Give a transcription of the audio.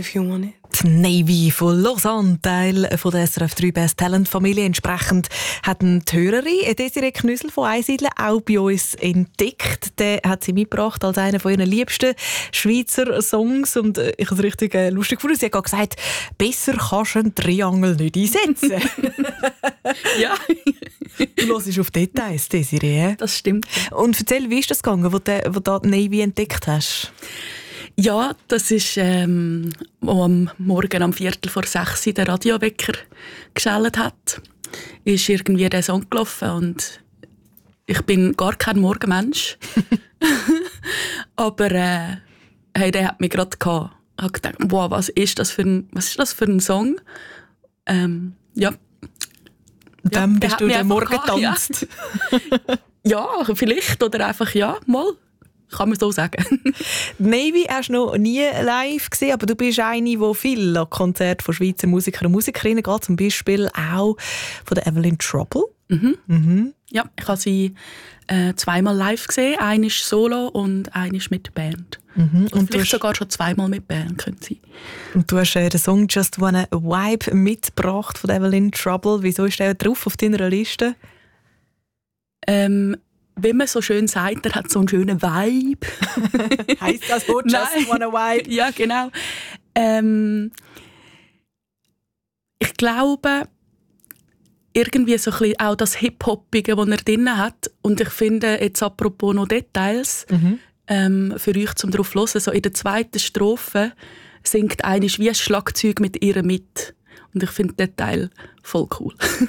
If you want it. Die Navy von Lausanne, Teil von der SRF 3 Best Talent Familie. Entsprechend hat die Hörerin Desiree Knüssel von Einsiedeln auch bei uns entdeckt. Der hat sie mitgebracht als einer von ihren liebsten Schweizer Songs. Und ich habe es richtig lustig gefunden. Sie hat gerade gesagt, besser kannst du einen Triangel nicht einsetzen. Ja. Du hörst auf Details, Desiree. Das stimmt. Und erzähl, wie ist das gegangen, wo du die Navy entdeckt hast? Ja, das ist am Morgen um 5:45 der Radiowecker geschellt hat. Ist irgendwie der Song gelaufen und ich bin gar kein Morgenmensch. Aber hey, der hat mich gerade gehabt. Ich habe gedacht, wow, was ist das für ein Song? Ja. Dann bist du den Morgen getanzt. Ja, vielleicht oder einfach ja, mal. Kann man so sagen. Navy hast du noch nie live gesehen, aber du bist eine, die viel an Konzerten von Schweizer Musikern und Musikerinnen geht, zum Beispiel auch von der Evelyn Trouble. Mhm. Ja, ich habe sie zweimal live gesehen. Eine ist solo und eine ist mit Band. Und vielleicht sogar schon zweimal mit Band können sie. Und du hast den Song «Just Wanna Vibe» mitgebracht von der Evelyn Trouble. Wieso ist der drauf auf deiner Liste? Wie man so schön sagt, er hat so einen schönen Vibe. Heisst das Wort «Just Wanna Vibe»? Ja, genau. Ich glaube, irgendwie so ein bisschen auch das Hip-Hoppige, das er drin hat. Und ich finde, jetzt apropos noch Details, für euch zum drauf hören, so in der zweiten Strophe singt eine wie ein Schlagzeug mit ihr mit. Und ich finde den Teil voll cool.